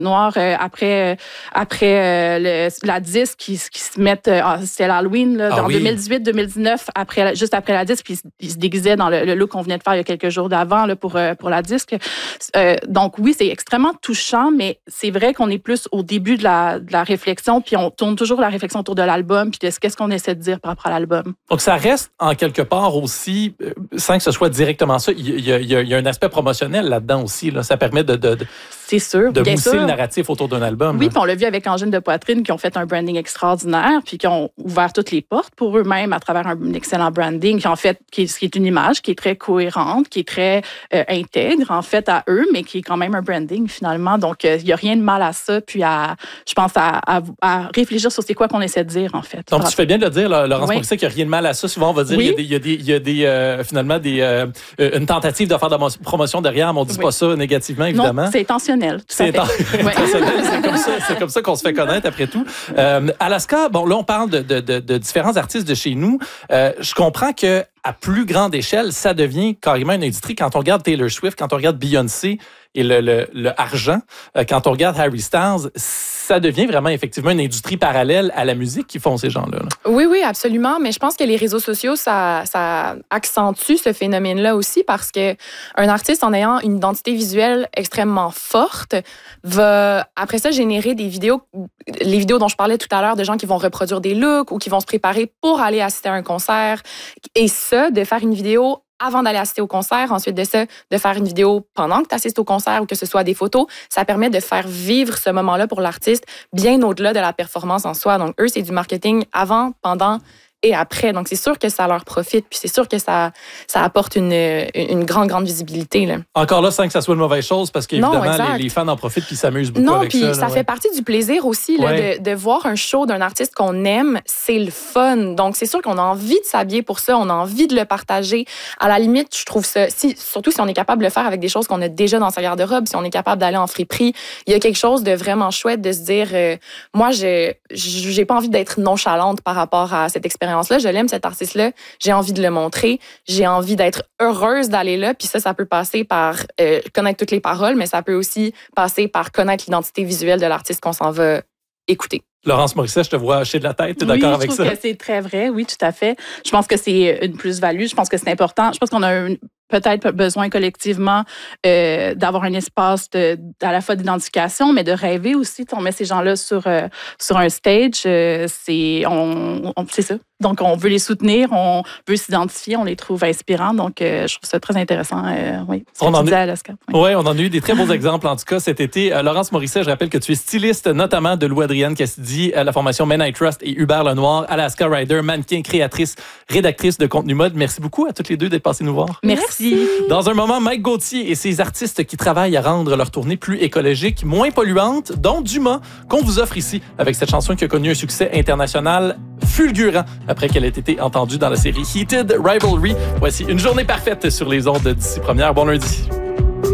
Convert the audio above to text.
Noir après la disque qui se mettent c'était l'Halloween là, en 2018-2019 juste après la disque, puis ils se déguisaient dans le look qu'on venait de faire il y a quelques jours d'avant là, pour la disque. Donc oui, c'est extrêmement touchant, mais c'est vrai qu'on est plus au début de la réflexion, puis on tourne toujours la réflexion autour de l'album, puis de qu'est-ce qu'on essaie de dire par rapport à l'album. Donc ça reste en quelque part aussi, sans que ce soit directement ça, il y a un aspect promotionnel là-dedans aussi. Là. Ça permet c'est sûr, de mousser le narratif autour d'un album. Oui, puis on l'a vu avec Angine de Poitrine qui ont fait un branding extraordinaire, puis qui ont ouvert toutes les portes pour eux-mêmes à travers un excellent branding, qui en fait qui est une image qui est très cohérente, qui est très intègre en fait à eux, mais qui est quand même un branding finalement. Donc il y a rien de mal à ça, puis je pense à réfléchir sur c'est quoi qu'on essaie de dire en fait. Donc tu fais bien de le dire, Laurence Morissette, qu'il n'y a rien de mal à ça. Souvent on va dire il y a finalement une tentative de faire de la promotion derrière, mais on ne dit pas ça négativement évidemment. Non, c'est intentionnel. C'est comme ça qu'on se fait connaître après tout. Alaska, bon là on parle de différents artistes de chez nous. Je comprends que à plus grande échelle, ça devient carrément une industrie. Quand on regarde Taylor Swift, quand on regarde Beyoncé et le argent, quand on regarde Harry Styles, ça devient vraiment effectivement une industrie parallèle à la musique qui font ces gens-là. Là. Oui, absolument. Mais je pense que les réseaux sociaux, ça accentue ce phénomène-là aussi parce que un artiste, en ayant une identité visuelle extrêmement forte, va après ça générer des vidéos, les vidéos dont je parlais tout à l'heure, de gens qui vont reproduire des looks ou qui vont se préparer pour aller assister à un concert. Et ça, de faire une vidéo avant d'aller assister au concert, ensuite de ça, de faire une vidéo pendant que tu assistes au concert ou que ce soit des photos, ça permet de faire vivre ce moment-là pour l'artiste bien au-delà de la performance en soi. Donc, eux, c'est du marketing avant, pendant et après. Donc, c'est sûr que ça leur profite, puis c'est sûr que ça apporte une grande visibilité. Là. Encore là, sans que ça soit une mauvaise chose, parce qu'évidemment, les fans en profitent puis s'amusent beaucoup avec ça. Non, puis ça fait partie du plaisir aussi là, de voir un show d'un artiste qu'on aime. C'est le fun. Donc, c'est sûr qu'on a envie de s'habiller pour ça, on a envie de le partager. À la limite, je trouve ça, surtout si on est capable de le faire avec des choses qu'on a déjà dans sa garde-robe, si on est capable d'aller en friperie, il y a quelque chose de vraiment chouette de se dire, moi, j'ai pas envie d'être nonchalante par rapport à cette expérience-là. Je l'aime, cet artiste-là. J'ai envie de le montrer. J'ai envie d'être heureuse d'aller là. Puis ça peut passer par connaître toutes les paroles, mais ça peut aussi passer par connaître l'identité visuelle de l'artiste qu'on s'en va écouter. Laurence Morissette, je te vois hocher de la tête. Tu es d'accord avec ça? Oui, je trouve que c'est très vrai. Oui, tout à fait. Je pense que c'est une plus-value. Je pense que c'est important. Je pense qu'on a peut-être besoin collectivement d'avoir un espace à la fois d'identification, mais de rêver aussi. On met ces gens-là sur un stage. C'est ça. Donc, on veut les soutenir, on veut s'identifier, on les trouve inspirants. Donc, je trouve ça très intéressant. Oui, on en a eu des très beaux exemples, en tout cas, cet été. Laurence Morissette, je rappelle que tu es styliste, notamment de Lou-Adrienne Cassidy, à la formation Men I Trust et Hubert Lenoir, Alaska Rider, mannequin, créatrice, rédactrice de contenu mode. Merci beaucoup à toutes les deux d'être passées nous voir. Merci. Dans un moment, Mike Gauthier et ses artistes qui travaillent à rendre leur tournée plus écologique, moins polluante, dont Dumas, qu'on vous offre ici avec cette chanson qui a connu un succès international fulgurant après qu'elle ait été entendue dans la série Heated Rivalry. Voici une journée parfaite sur les ondes d'ici première. Bon lundi.